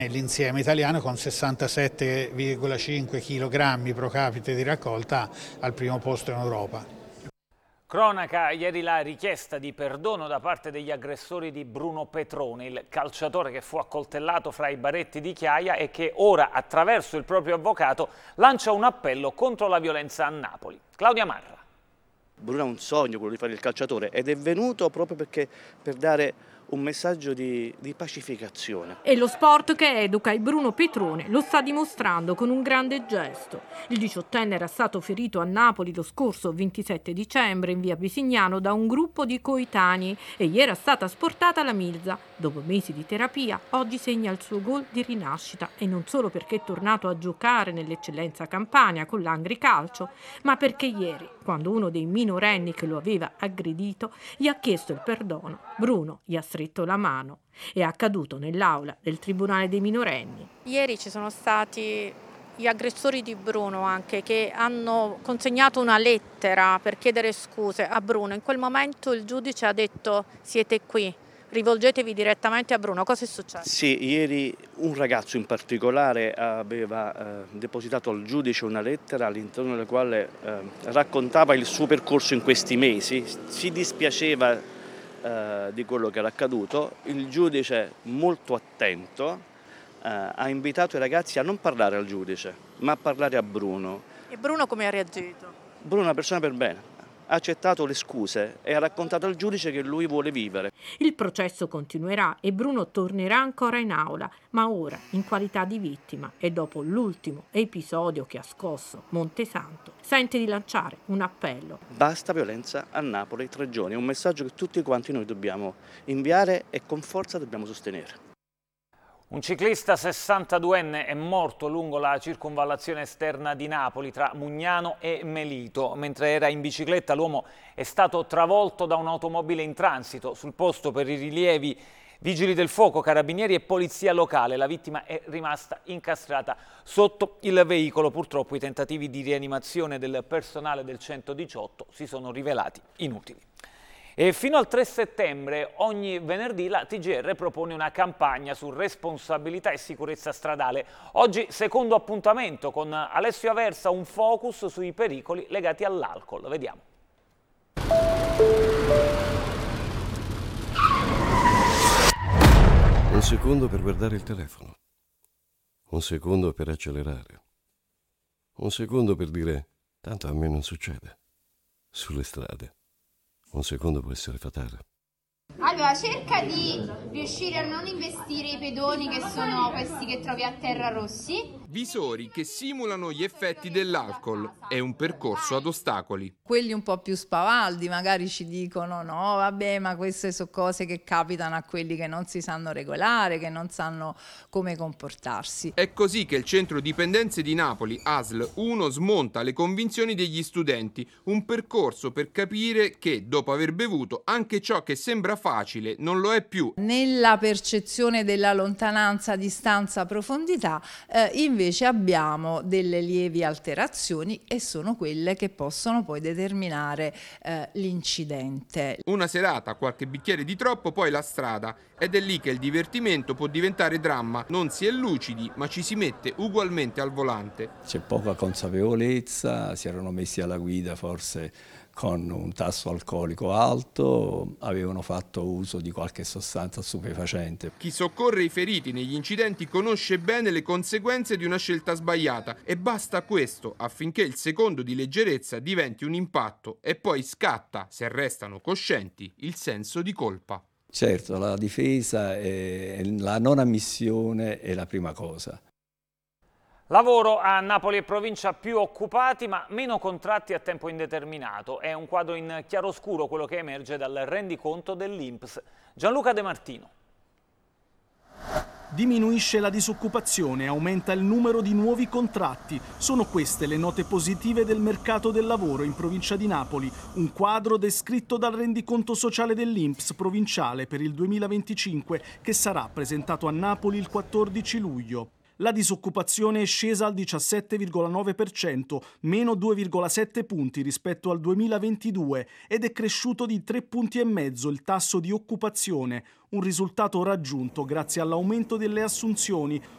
L'insieme italiano con 67,5 kg pro capite di raccolta al primo posto in Europa. Cronaca, ieri la richiesta di perdono da parte degli aggressori di Bruno Petrone, il calciatore che fu accoltellato fra i baretti di Chiaia e che ora, attraverso il proprio avvocato, lancia un appello contro la violenza a Napoli. Claudia Marra. Bruno ha un sogno, quello di fare il calciatore, ed è venuto proprio per dare un messaggio di pacificazione. E lo sport che educa il Bruno Petrone lo sta dimostrando con un grande gesto. Il 18enne era stato ferito a Napoli lo scorso 27 dicembre in via Bisignano da un gruppo di coetanei e gli era stata asportata la milza. Dopo mesi di terapia, oggi segna il suo gol di rinascita e non solo perché è tornato a giocare nell'eccellenza Campania con l'Angri Calcio, ma perché ieri, quando uno dei minorenni che lo aveva aggredito gli ha chiesto il perdono, Bruno gli ha stretto la mano. È accaduto nell'aula del Tribunale dei minorenni. Ieri ci sono stati gli aggressori di Bruno anche che hanno consegnato una lettera per chiedere scuse a Bruno. In quel momento il giudice ha detto: siete qui, rivolgetevi direttamente a Bruno. Cosa è successo? Sì, ieri un ragazzo in particolare aveva depositato al giudice una lettera all'interno della quale raccontava il suo percorso in questi mesi, si dispiaceva di quello che era accaduto. Il giudice, molto attento, ha invitato i ragazzi a non parlare al giudice, ma a parlare a Bruno. E Bruno come ha reagito? Bruno è una persona per bene, ha accettato le scuse e ha raccontato al giudice che lui vuole vivere. Il processo continuerà e Bruno tornerà ancora in aula, ma ora in qualità di vittima e dopo l'ultimo episodio che ha scosso Montesanto, sente di lanciare un appello. Basta violenza a Napoli, 3 giorni, è un messaggio che tutti quanti noi dobbiamo inviare e con forza dobbiamo sostenere. Un ciclista 62enne è morto lungo la circonvallazione esterna di Napoli tra Mugnano e Melito. Mentre era in bicicletta l'uomo è stato travolto da un'automobile in transito. Sul posto per i rilievi vigili del fuoco, carabinieri e polizia locale. La vittima è rimasta incastrata sotto il veicolo. Purtroppo i tentativi di rianimazione del personale del 118 si sono rivelati inutili. E fino al 3 settembre, ogni venerdì, la TGR propone una campagna su responsabilità e sicurezza stradale. Oggi, secondo appuntamento con Alessio Aversa, un focus sui pericoli legati all'alcol. Vediamo. Un secondo per guardare il telefono. Un secondo per accelerare. Un secondo per dire: tanto a me non succede. Sulle strade. Un secondo può essere fatale. Allora, cerca di riuscire a non investire i pedoni che sono questi che trovi a terra rossi. Visori che simulano gli effetti dell'alcol. È un percorso ad ostacoli. Quelli un po' più spavaldi magari ci dicono: no, vabbè, ma queste sono cose che capitano a quelli che non si sanno regolare, che non sanno come comportarsi. È così che il centro dipendenze di Napoli, ASL 1, smonta le convinzioni degli studenti. Un percorso per capire che, dopo aver bevuto, anche ciò che sembra facile non lo è più. Nella percezione della lontananza, distanza, profondità, invece abbiamo delle lievi alterazioni e sono quelle che possono poi determinare l'incidente. Una serata, qualche bicchiere di troppo, poi la strada. Ed è lì che il divertimento può diventare dramma. Non si è lucidi, ma ci si mette ugualmente al volante. C'è poca consapevolezza, si erano messi alla guida forse con un tasso alcolico alto, avevano fatto uso di qualche sostanza stupefacente. Chi soccorre i feriti negli incidenti conosce bene le conseguenze di una scelta sbagliata e basta questo affinché il secondo di leggerezza diventi un impatto e poi scatta, se restano coscienti, il senso di colpa. Certo, la difesa e la non ammissione è la prima cosa. Lavoro a Napoli e provincia, più occupati ma meno contratti a tempo indeterminato. È un quadro in chiaroscuro quello che emerge dal rendiconto dell'INPS. Gianluca De Martino. Diminuisce la disoccupazione, aumenta il numero di nuovi contratti. Sono queste le note positive del mercato del lavoro in provincia di Napoli. Un quadro descritto dal rendiconto sociale dell'INPS provinciale per il 2025 che sarà presentato a Napoli il 14 luglio. La disoccupazione è scesa al 17,9%, meno 2,7 punti rispetto al 2022 ed è cresciuto di 3,5 punti il tasso di occupazione, un risultato raggiunto grazie all'aumento delle assunzioni,